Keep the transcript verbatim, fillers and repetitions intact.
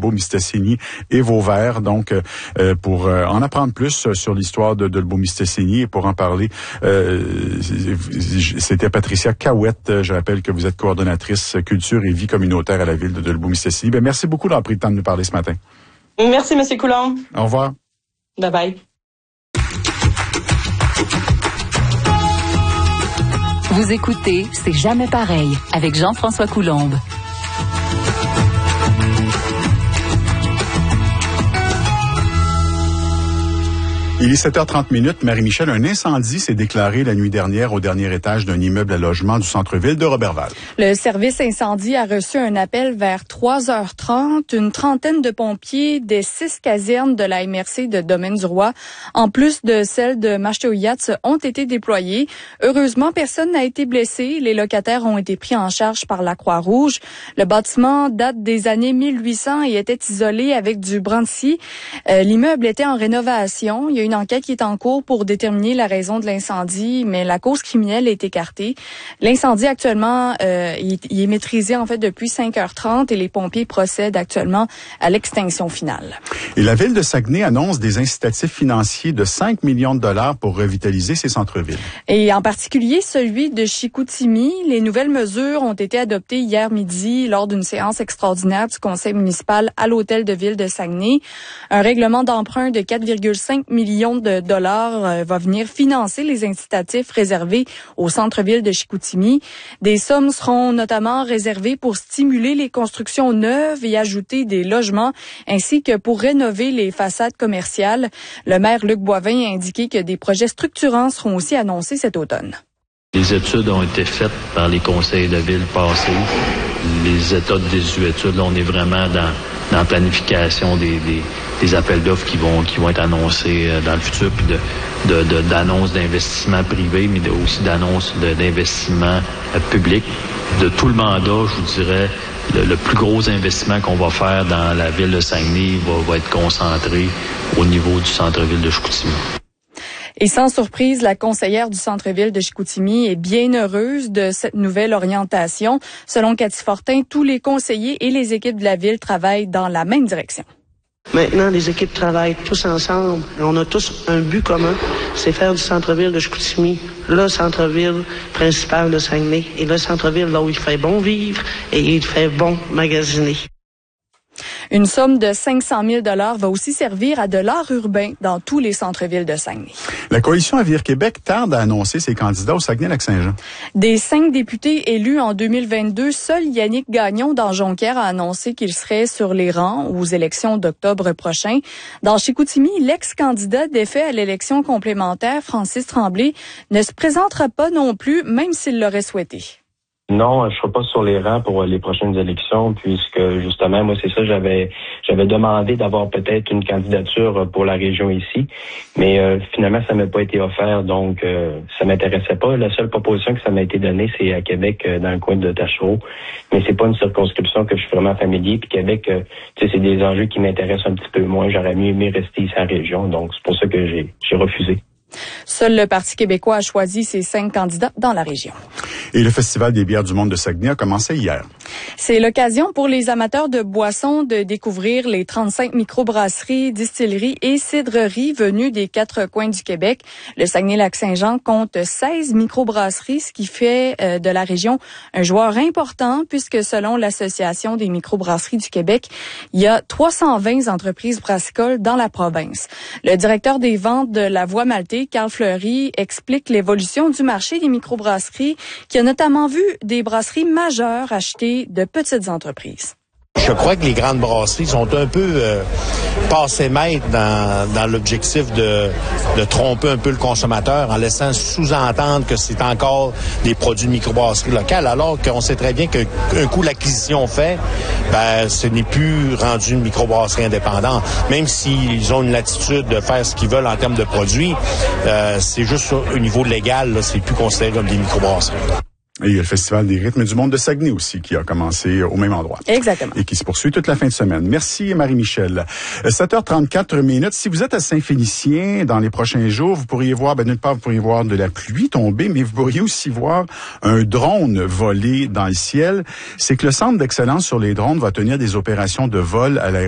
Mistassini et Vauvert. Donc, euh, pour euh, en apprendre plus sur l'histoire de Dolbeau-Mistassini et pour en parler, euh, c'était Patricia Cahouette. Je rappelle que vous êtes coordonnatrice culture et vie communautaire à la ville de Dolbeau-Mistassini. Ben, merci beaucoup d'avoir pris le temps de nous parler ce matin. Merci, M. Coulombe. Au revoir. Bye bye. Vous écoutez C'est jamais pareil avec Jean-François Coulombe. Il est sept heures trente minutes. Marie-Michel, un incendie s'est déclaré la nuit dernière au dernier étage d'un immeuble à logement du centre-ville de Roberval. Le service incendie a reçu un appel vers trois heures trente. Une trentaine de pompiers des six casernes de la M R C de Domaine-du-Roi, en plus de celles de Mashteuiatz, ont été déployés. Heureusement, personne n'a été blessé. Les locataires ont été pris en charge par la Croix-Rouge. Le bâtiment date des années mille huit cents et était isolé avec du brandy. Euh, l'immeuble était en rénovation. Il y a une Une enquête qui est en cours pour déterminer la raison de l'incendie, mais la cause criminelle est écartée. L'incendie actuellement, euh, il, il est maîtrisé en fait depuis cinq heures trente et les pompiers procèdent actuellement à l'extinction finale. Et la ville de Saguenay annonce des incitatifs financiers de cinq millions de dollars pour revitaliser ses centres-villes. Et en particulier celui de Chicoutimi. Les nouvelles mesures ont été adoptées hier midi lors d'une séance extraordinaire du conseil municipal à l'hôtel de ville de Saguenay. Un règlement d'emprunt de quatre virgule cinq millions de dollars euh, va venir financer les incitatifs réservés au centre-ville de Chicoutimi. Des sommes seront notamment réservées pour stimuler les constructions neuves et ajouter des logements, ainsi que pour rénover les façades commerciales. Le maire Luc Boivin a indiqué que des projets structurants seront aussi annoncés cet automne. Les études ont été faites par les conseils de ville passés. Les états de désuétude, là, on est vraiment dans, dans la planification des, des, des appels d'offres qui vont, qui vont être annoncés dans le futur, puis de, de, de, d'annonces d'investissement privé, mais de, aussi d'annonces de, d'investissement public. De tout le mandat, je vous dirais, le, le plus gros investissement qu'on va faire dans la ville de Saguenay va, va être concentré au niveau du centre-ville de Chicoutimi. Et sans surprise, la conseillère du centre-ville de Chicoutimi est bien heureuse de cette nouvelle orientation. Selon Cathy Fortin, tous les conseillers et les équipes de la ville travaillent dans la même direction. Maintenant, les équipes travaillent tous ensemble. On a tous un but commun, c'est faire du centre-ville de Chicoutimi le centre-ville principal de Saguenay et le centre-ville là où il fait bon vivre et il fait bon magasiner. Une somme de cinq cent mille dollars va aussi servir à de l'art urbain dans tous les centres-villes de Saguenay. La coalition Avenir Québec tarde à annoncer ses candidats au Saguenay-Lac-Saint-Jean. Des cinq députés élus en deux mille vingt-deux, seul Yannick Gagnon dans Jonquière a annoncé qu'il serait sur les rangs aux élections d'octobre prochain. Dans Chicoutimi, l'ex-candidat défait à l'élection complémentaire, Francis Tremblay, ne se présentera pas non plus, même s'il l'aurait souhaité. Non, je ne serai pas sur les rangs pour les prochaines élections, puisque justement, moi, c'est ça, j'avais j'avais demandé d'avoir peut-être une candidature pour la région ici, mais euh, finalement, ça m'a pas été offert, donc euh, ça m'intéressait pas. La seule proposition que ça m'a été donnée, c'est à Québec, euh, dans le coin de Tachereau, mais c'est pas une circonscription que je suis vraiment familier, puis Québec, euh, tu sais, c'est des enjeux qui m'intéressent un petit peu moins. J'aurais mieux aimé rester ici en région, donc c'est pour ça que j'ai j'ai refusé. Seul le Parti québécois a choisi ses cinq candidats dans la région. Et le Festival des bières du monde de Saguenay a commencé hier. C'est l'occasion pour les amateurs de boissons de découvrir les trente-cinq microbrasseries, distilleries et cidreries venues des quatre coins du Québec. Le Saguenay-Lac-Saint-Jean compte seize microbrasseries, ce qui fait euh, de la région un joueur important puisque selon l'Association des microbrasseries du Québec, il y a trois cent vingt entreprises brassicoles dans la province. Le directeur des ventes de la Voie Maltais, Carl Fleury, explique l'évolution du marché des microbrasseries qui a notamment vu des brasseries majeures acheter de petites entreprises. Je crois que les grandes brasseries sont un peu euh, passées maîtres dans, dans l'objectif de, de tromper un peu le consommateur en laissant sous-entendre que c'est encore des produits de microbrasserie locale, alors qu'on sait très bien qu'un coup l'acquisition fait, ben, ce n'est plus rendu une microbrasserie indépendante. Même s'ils ont une latitude de faire ce qu'ils veulent en termes de produits, euh, c'est juste au niveau légal, là, c'est plus considéré comme des microbrasseries. Et il y a le Festival des rythmes du monde de Saguenay aussi qui a commencé au même endroit. Exactement. Et qui se poursuit toute la fin de semaine. Merci Marie-Michel. sept heures trente-quatre minutes. Si vous êtes à Saint-Félicien dans les prochains jours, vous pourriez voir, ben d'une part, vous pourriez voir de la pluie tomber, mais vous pourriez aussi voir un drone voler dans le ciel. C'est que le Centre d'excellence sur les drones va tenir des opérations de vol à l'aéroport